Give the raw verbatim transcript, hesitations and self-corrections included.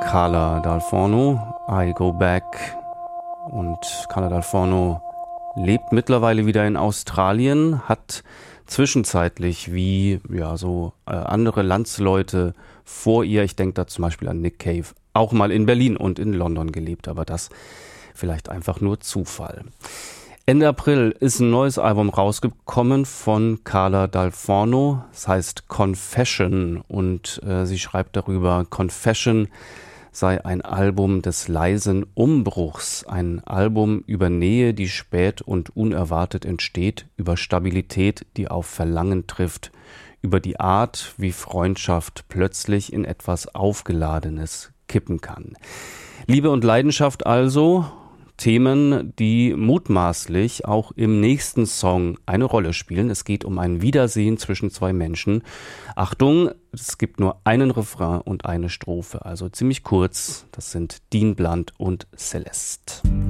Carla Dal Forno, I Go Back. Und Carla Dal Forno lebt mittlerweile wieder in Australien, hat zwischenzeitlich wie ja so äh, andere Landsleute vor ihr, ich denke da zum Beispiel an Nick Cave, auch mal in Berlin und in London gelebt, aber das vielleicht einfach nur Zufall. Ende April ist ein neues Album rausgekommen von Carla Dal Forno. Es heißt Confession und äh, sie schreibt darüber, Confession sei ein Album des leisen Umbruchs, ein Album über Nähe, die spät und unerwartet entsteht, über Stabilität, die auf Verlangen trifft, über die Art, wie Freundschaft plötzlich in etwas Aufgeladenes kippen kann. Liebe und Leidenschaft also, Themen, die mutmaßlich auch im nächsten Song eine Rolle spielen. Es geht um ein Wiedersehen zwischen zwei Menschen. Achtung, es gibt nur einen Refrain und eine Strophe, also ziemlich kurz. Das sind Dean Blunt und Celeste.